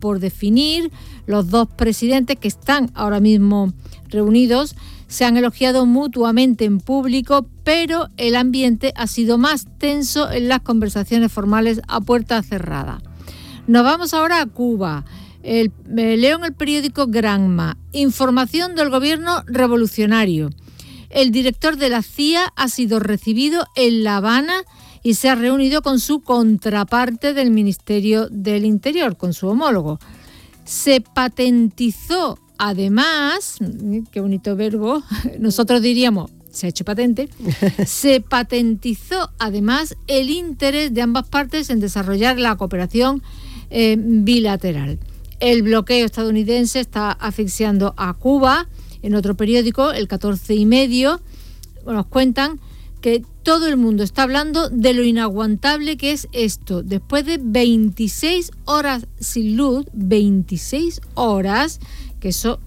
por definir. Los dos presidentes, que están ahora mismo reunidos, se han elogiado mutuamente en público, pero el ambiente ha sido más tenso en las conversaciones formales a puerta cerrada. Nos vamos ahora a Cuba. Leo en el periódico Granma: información del gobierno revolucionario. El director de la CIA ha sido recibido en La Habana y se ha reunido con su contraparte del Ministerio del Interior, con su homólogo. Se patentizó, además, qué bonito verbo, nosotros diríamos, se ha hecho patente, se patentizó además el interés de ambas partes en desarrollar la cooperación bilateral. El bloqueo estadounidense está asfixiando a Cuba. En otro periódico, el 14 y medio, nos cuentan que todo el mundo está hablando de lo inaguantable que es esto. Después de 26 horas sin luz, 26 horas, que eso,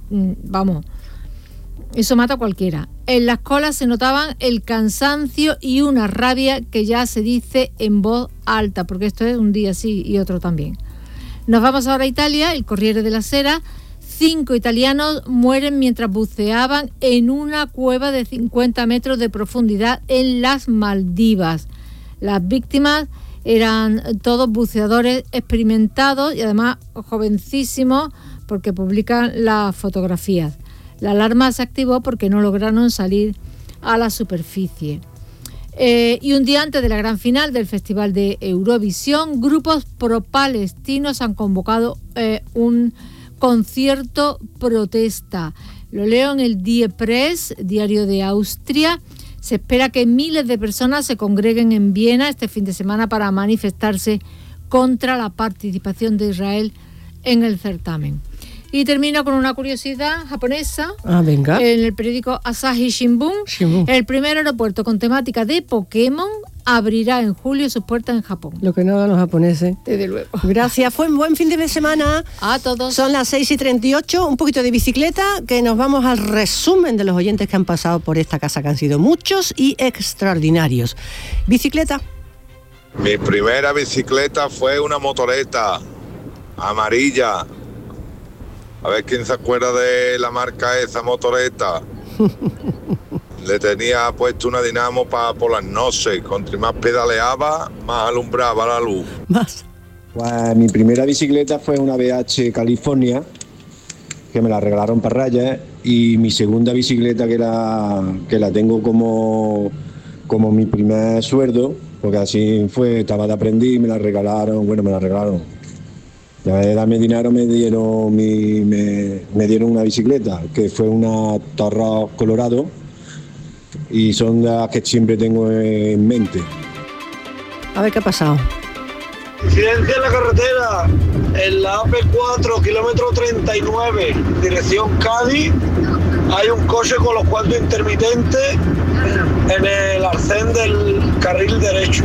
eso mata a cualquiera. En las colas se notaban el cansancio y una rabia que ya se dice en voz alta, porque esto es un día sí y otro también. Nos vamos ahora a Italia, el Corriere della Sera. 5 italianos mueren mientras buceaban en una cueva de 50 metros de profundidad en las Maldivas. Las víctimas eran todos buceadores experimentados y además jovencísimos, porque publican las fotografías. La alarma se activó porque no lograron salir a la superficie. Y un día antes de la gran final del Festival de Eurovisión, grupos pro-palestinos han convocado un concierto protesta. Lo leo en el Die Presse, diario de Austria. Se espera que miles de personas se congreguen en Viena este fin de semana para manifestarse contra la participación de Israel en el certamen. Y termino con una curiosidad japonesa. Venga. En el periódico Asahi Shimbun, el primer aeropuerto con temática de Pokémon abrirá en julio sus puertas en Japón. Lo que no hagan los japoneses. Desde luego. Gracias, fue un buen fin de semana. A todos. Son las 6:38, un poquito de bicicleta, que nos vamos al resumen de los oyentes que han pasado por esta casa, que han sido muchos y extraordinarios. Bicicleta. Mi primera bicicleta fue una motoreta amarilla. A ver quién se acuerda de la marca esa motoreta. Le tenía puesto una dinamo por las noches. Contra más pedaleaba, más alumbraba la luz. Más. Pues mi primera bicicleta fue una BH California, que me la regalaron para Reyes. Y mi segunda bicicleta, que la tengo como mi primer sueldo, porque así fue, estaba de aprendiz y me la regalaron. Ya de darme dinero me dieron una bicicleta, que fue una Torros Colorado, y son las que siempre tengo en mente. A ver qué ha pasado. Incidencia en la carretera, en la AP4, kilómetro 39, dirección Cádiz. Hay un coche con los cuadros intermitentes en el arcén del carril derecho.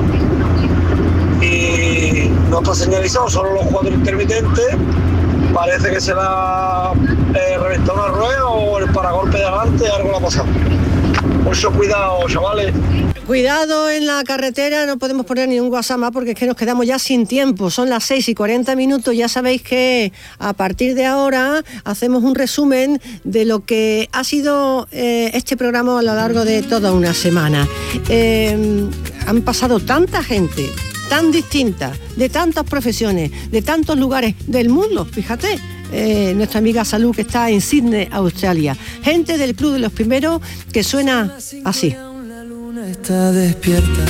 Y no está señalizado, solo los cuadros intermitentes. Parece que se le ha reventado una rueda o el paragolpe de adelante, algo le ha pasado. Mucho cuidado, chavales. Cuidado en la carretera, no podemos poner ni un WhatsApp más porque es que nos quedamos ya sin tiempo. Son las 6:40, ya sabéis que a partir de ahora hacemos un resumen de lo que ha sido este programa a lo largo de toda una semana. Han pasado tanta gente tan distinta, de tantas profesiones, de tantos lugares del mundo, fíjate. Nuestra amiga Salud, que está en Sydney, Australia. Gente del Club de los Primeros, que suena así. Está despierta.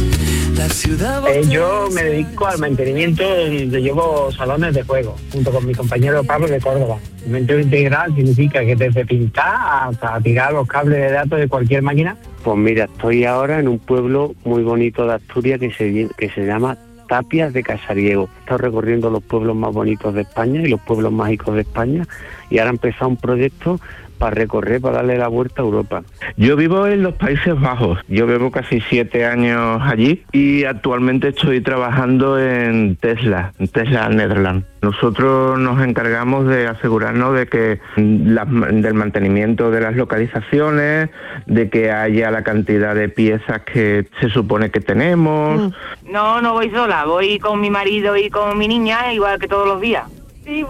Yo me dedico al mantenimiento, llevo salones de juego, junto con mi compañero Pablo de Córdoba. El mantenimiento integral significa que desde pintar hasta tirar los cables de datos de cualquier máquina. Pues mira, estoy ahora en un pueblo muy bonito de Asturias que se llama Tapias de Casariego. He estado recorriendo los pueblos más bonitos de España y los pueblos mágicos de España, y ahora he empezado un proyecto para recorrer, para darle la vuelta a Europa. Yo vivo en los Países Bajos. Yo llevo casi 7 años allí y actualmente estoy trabajando en Tesla Netherlands. Nosotros nos encargamos de asegurarnos de que del mantenimiento de las localizaciones, de que haya la cantidad de piezas que se supone que tenemos. No voy sola, voy con mi marido y con mi niña, igual que todos los días.